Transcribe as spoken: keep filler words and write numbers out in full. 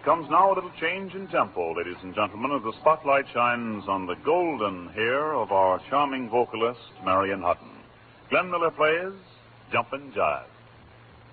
comes now a little change in tempo, ladies and gentlemen, as the spotlight shines on the golden hair of our charming vocalist, Marion Hutton. Glenn Miller plays Jumpin' Jive.